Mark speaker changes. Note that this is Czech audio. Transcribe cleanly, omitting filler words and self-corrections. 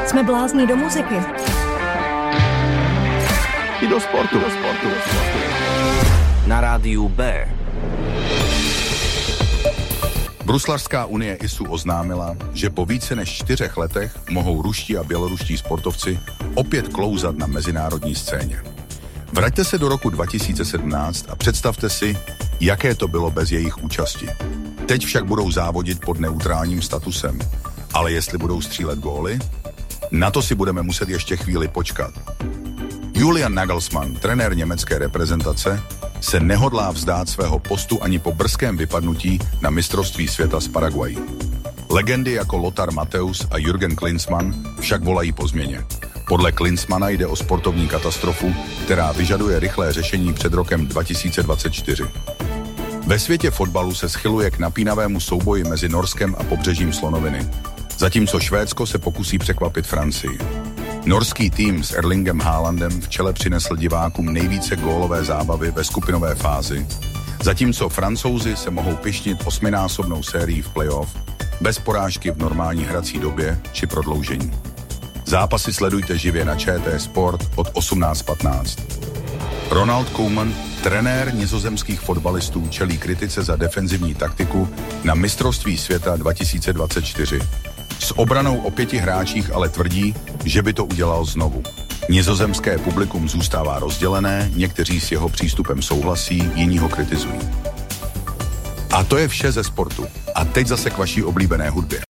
Speaker 1: Jsme blázni do muziky.
Speaker 2: I do sportu.
Speaker 3: Na rádiu B.
Speaker 2: Bruslařská unie ISU oznámila, že po více než 4 letech mohou ruští a běloruští sportovci opět klouzat na mezinárodní scéně. Vraťte se do roku 2017 a představte si, jaké to bylo bez jejich účasti. Teď však budou závodit pod neutrálním statusem. Ale jestli budou střílet góly, na to si budeme muset ještě chvíli počkat. Julian Nagelsmann, trenér německé reprezentace, se nehodlá vzdát svého postu ani po brzkém vypadnutí na mistrovství světa z Paraguají. Legendy jako Lothar Matthäus a Jürgen Klinsmann však volají po změně. Podle Klinsmanna jde o sportovní katastrofu, která vyžaduje rychlé řešení před rokem 2024. Ve světě fotbalu se schyluje k napínavému souboji mezi Norskem a pobřežím Slonoviny, zatímco Švédsko se pokusí překvapit Francii. Norský tým s Erlingem Haalandem v čele přinesl divákům nejvíce gólové zábavy ve skupinové fázi, zatímco Francouzi se mohou pyšnit 8násobnou sérií v playoff bez porážky v normální hrací době či prodloužení. Zápasy sledujte živě na ČT Sport od 18:15. Ronald Koeman, trenér nizozemských fotbalistů, čelí kritice za defenzivní taktiku na mistrovství světa 2024. S obranou o 5 hráčích ale tvrdí, že by to udělal znovu. Nizozemské publikum zůstává rozdělené, někteří s jeho přístupem souhlasí, jiní ho kritizují. A to je vše ze sportu. A teď zase k vaší oblíbené hudbě.